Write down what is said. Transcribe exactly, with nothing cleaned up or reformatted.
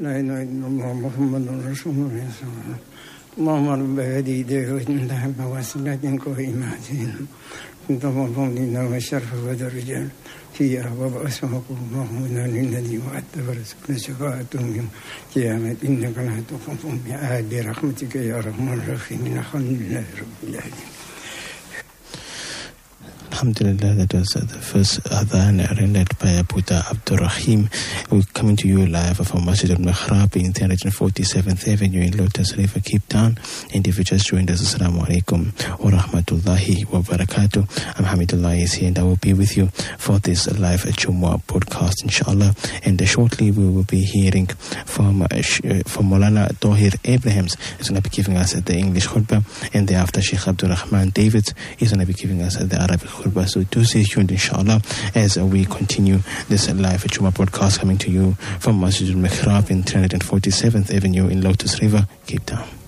لا إله إلا الله محمد رسول الله صلى الله عليه وسلم. اللهم رب هذه دعوة تحب وسيلة قائمة كنت مضموننا والشرف والرجال فيها وبأسمك اللهم للذي وعدت ورسول شفاعتهم يوم قيامة إنك لا تخلف الميعاد برحمتك يا أرحم الراحمين. الحمد لله رب العالمين. Alhamdulillah, that was the first adhan rendered by Abu Abdul Rahim. We're coming to you live from Masjid al-Mihrab in three forty-seventh Avenue in Lotus River, Cape Town. And if you just joined us, Assalamu alaikum wa rahmatullahi wa barakatuh. I'm Hamidullah is here and I will be with you for this live Jumu'ah broadcast, inshallah. And uh, shortly we will be hearing from uh, from Maulana Tohir Abrahams. He's going to be giving us the English khutbah, and thereafter Sheikh Abdul Rahman David is going to be giving us the Arabic khutbah. So do stay tuned, inshallah, as we continue this live Jumu'ah broadcast coming to you from Masjid al-Mihrab in three forty-seventh Avenue in Lotus River, Cape Town.